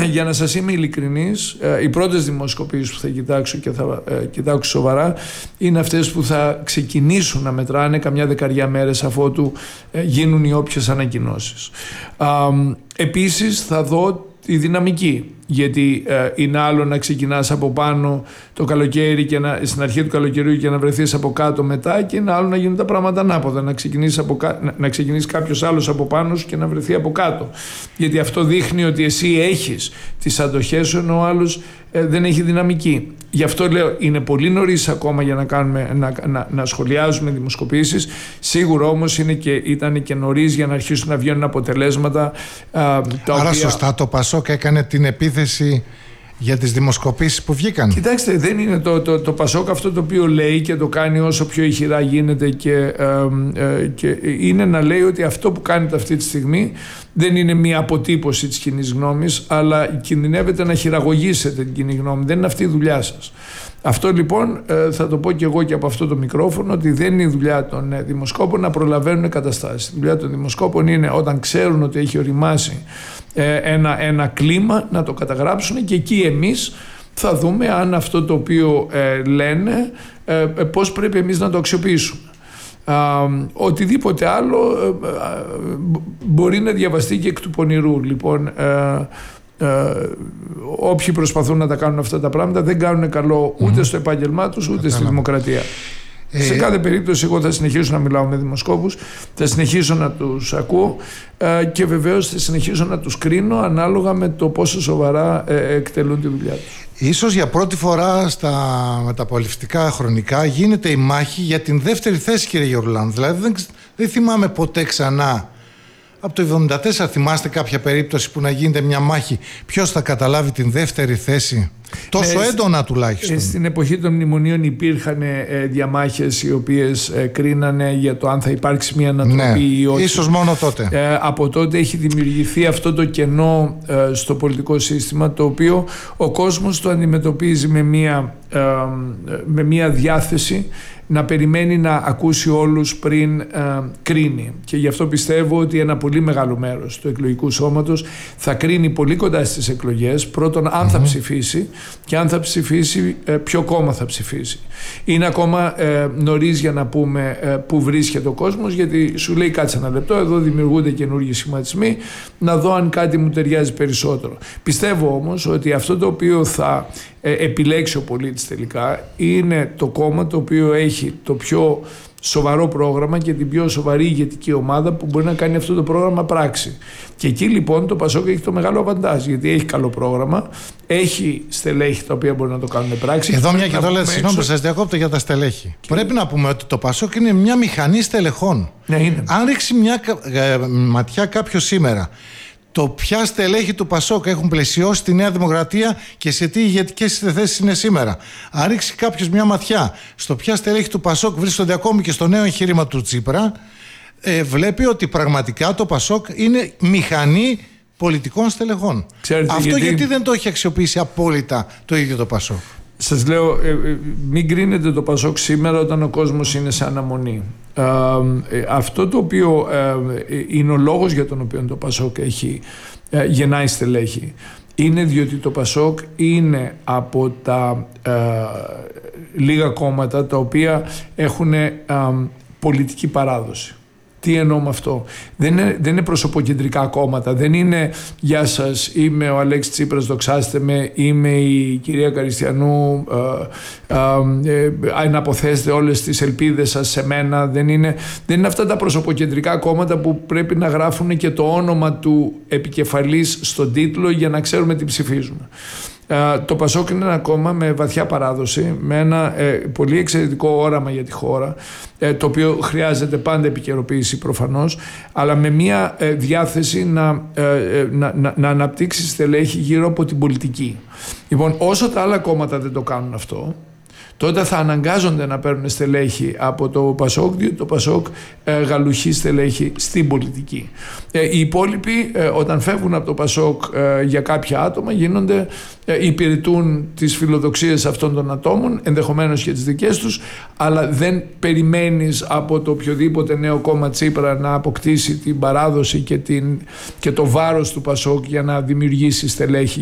για να σας είμαι ειλικρινής, οι πρώτες δημοσκοπήσεις που θα κοιτάξω και θα κοιτάξω σοβαρά είναι αυτές που θα ξεκινήσουν να μετράνε καμιά δεκαριά μέρες αφότου γίνουν οι όποιες ανακοινώσεις. Επίσης θα δω τη δυναμική, γιατί είναι άλλο να ξεκινάς από πάνω το καλοκαίρι και στην αρχή του καλοκαιριού και να βρεθείς από κάτω μετά, και είναι άλλο να γίνουν τα πράγματα ανάποδα, να ξεκινήσει κάποιος άλλος από πάνω και να βρεθεί από κάτω, γιατί αυτό δείχνει ότι εσύ έχεις τις αντοχές σου ενώ ο άλλος δεν έχει δυναμική. Γι' αυτό λέω είναι πολύ νωρίς ακόμα για να σχολιάζουμε δημοσκοπήσεις. Σίγουρα όμως ήταν και νωρίς για να αρχίσουν να βγαίνουν αποτελέσματα. Άρα σωστά το Πασόκ έκανε την επίθεση για τις δημοσκοπήσεις που βγήκαν. Κοιτάξτε, δεν είναι το Πασόκ αυτό το οποίο λέει και το κάνει όσο πιο ηχηρά γίνεται, και είναι να λέει ότι αυτό που κάνετε αυτή τη στιγμή δεν είναι μια αποτύπωση της κοινής γνώμης, αλλά κινδυνεύετε να χειραγωγήσετε την κοινή γνώμη. Δεν είναι αυτή η δουλειά σας. Αυτό λοιπόν θα το πω και εγώ και από αυτό το μικρόφωνο, ότι δεν είναι η δουλειά των δημοσκόπων να προλαβαίνουν καταστάσεις. Η δουλειά των δημοσκόπων είναι όταν ξέρουν ότι έχει οριμάσει ένα κλίμα να το καταγράψουν, και εκεί εμείς θα δούμε αν αυτό το οποίο λένε πώς πρέπει εμείς να το αξιοποιήσουμε. Οτιδήποτε άλλο μπορεί να διαβαστεί και εκ του πονηρού. Λοιπόν, όποιοι προσπαθούν να τα κάνουν αυτά τα πράγματα δεν κάνουν καλό ούτε στο επάγγελμά τους ούτε στη δημοκρατία. Σε κάθε περίπτωση εγώ θα συνεχίσω να μιλάω με δημοσκόπους, θα συνεχίσω να τους ακούω και βεβαίως θα συνεχίσω να τους κρίνω ανάλογα με το πόσο σοβαρά εκτελούν τη δουλειά τους. Ίσως για πρώτη φορά στα μεταπολιτευτικά χρονικά γίνεται η μάχη για την δεύτερη θέση, κύριε Γερουλάνου. Δηλαδή δεν θυμάμαι ποτέ ξανά. Από το 1974 θυμάστε κάποια περίπτωση που να γίνεται μια μάχη ποιος θα καταλάβει την δεύτερη θέση? Τόσο έντονα τουλάχιστον. Στην εποχή των μνημονίων υπήρχαν διαμάχες οι οποίες κρίνανε για το αν θα υπάρξει μια ανατροπή ή όχι. Ίσως μόνο τότε. Από τότε έχει δημιουργηθεί αυτό το κενό στο πολιτικό σύστημα, το οποίο ο κόσμος το αντιμετωπίζει με μια διάθεση να περιμένει να ακούσει όλους πριν κρίνει. Και γι' αυτό πιστεύω ότι ένα πολύ μεγάλο μέρος του εκλογικού σώματος θα κρίνει πολύ κοντά στις εκλογές, πρώτον αν θα ψηφίσει, και αν θα ψηφίσει ποιο κόμμα θα ψηφίσει. Είναι ακόμα νωρίς για να πούμε πού βρίσκεται ο κόσμος, γιατί σου λέει κάτσε ένα λεπτό, εδώ δημιουργούνται καινούργιοι σχηματισμοί, να δω αν κάτι μου ταιριάζει περισσότερο. Πιστεύω όμως ότι αυτό το οποίο θα επιλέξει ο πολίτης τελικά είναι το κόμμα το οποίο έχει το πιο σοβαρό πρόγραμμα και την πιο σοβαρή ηγετική ομάδα που μπορεί να κάνει αυτό το πρόγραμμα πράξη. Και εκεί λοιπόν το Πασόκ έχει το μεγάλο αβαντάζ, γιατί έχει καλό πρόγραμμα, έχει στελέχη τα οποία μπορεί να το κάνουν πράξη. Εδώ μια και το λέτε, συγγνώμη, σας διακόπτω για τα στελέχη. Πρέπει να πούμε ότι το Πασόκ είναι μια μηχανή στελεχών. Ναι, είναι. Αν ρίξει μια ματιά κάποιο σήμερα, το ποια στελέχη του Πασόκ έχουν πλαισιώσει τη Νέα Δημοκρατία και σε τι ηγετικές θέσεις είναι σήμερα. Αν ρίξει κάποιος μια ματιά στο ποια στελέχη του Πασόκ βρίσκονται ακόμη και στο νέο εγχείρημα του Τσίπρα, βλέπει ότι πραγματικά το Πασόκ είναι μηχανή πολιτικών στελεχών. Ξέρετε, αυτό γιατί δεν το έχει αξιοποιήσει απόλυτα το ίδιο το Πασόκ? Σας λέω, μην κρίνετε το Πασόκ σήμερα όταν ο κόσμος είναι σε αναμονή. Αυτό το οποίο είναι ο λόγος για τον οποίο το Πασόκ γεννάει στελέχη, είναι διότι το Πασόκ είναι από τα λίγα κόμματα τα οποία έχουν πολιτική παράδοση. Τι εννοώ με αυτό? Δεν είναι προσωποκεντρικά κόμματα. Δεν είναι «Γεια σας, είμαι ο Αλέξης Τσίπρας, δοξάστε με, είμαι η κυρία Καριστιανού, να αποθέσετε όλες τις ελπίδες σας σε μένα». Δεν είναι αυτά τα προσωποκεντρικά κόμματα που πρέπει να γράφουν και το όνομα του επικεφαλής στον τίτλο για να ξέρουμε τι ψηφίζουμε. Το Πασόκ είναι ένα κόμμα με βαθιά παράδοση, με ένα πολύ εξαιρετικό όραμα για τη χώρα, το οποίο χρειάζεται πάντα επικαιροποίηση προφανώς, αλλά με μια διάθεση να αναπτύξει στελέχη γύρω από την πολιτική. Λοιπόν, όσο τα άλλα κόμματα δεν το κάνουν αυτό, τότε θα αναγκάζονται να παίρνουν στελέχη από το Πασόκ, διότι το Πασόκ γαλουχεί στελέχη στην πολιτική. Οι υπόλοιποι όταν φεύγουν από το Πασόκ για κάποια άτομα υπηρετούν τις φιλοδοξίες αυτών των ατόμων, ενδεχομένως και τις δικές τους, αλλά δεν περιμένεις από το οποιοδήποτε νέο κόμμα Τσίπρα να αποκτήσει την παράδοση και το βάρος του Πασόκ για να δημιουργήσει στελέχη